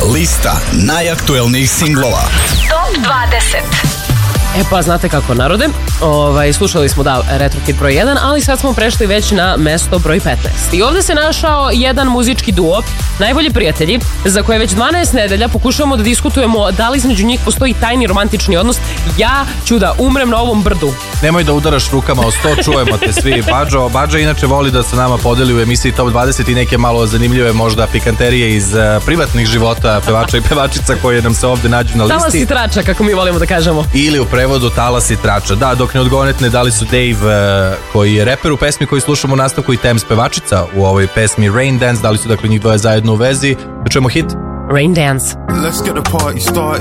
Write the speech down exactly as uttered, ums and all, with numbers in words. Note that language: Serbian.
Lista najaktuelnijih singlova. Top dvadeset. E pa znate kako, narode, ovaj, slušali smo da Retro Hit broj jedan, ali sad smo prešli već na mesto broj petnaest. I ovde se našao jedan muzički duo, Najbolji prijatelji, za koje već dvanaest nedelja pokušavamo da diskutujemo da li između njih postoji tajni romantični odnos. Ja ću da umrem na ovom brdu. Nemoj da udaraš rukama o sto, čujemo te svi. Bađo, Bađo inače voli da se nama podeli u emisiji Top dvadeset i neke malo zanimljive možda pikanterije iz uh, privatnih života pevača i pevačica koje nam se ovde nađu na listi. Talas i trača, kako mi volimo da kažemo. Ili u prevodu talas i trača. Da, dok ne odgonetne da li su Dave, uh, koji je reper u pesmi koju slušamo u nastavku, i Tems pevačica u ovoj pesmi Rain Dance, da li su dakle njih dvoje zajedno u vezi. Da čujemo hit? Rain Dance. Let's get the party started.